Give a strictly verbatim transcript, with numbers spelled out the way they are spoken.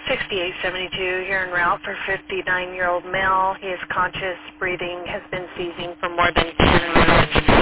sixty-eight seventy-two here en route for fifty-nine-year-old male. He is conscious, breathing, has been seizing for more than ten minutes.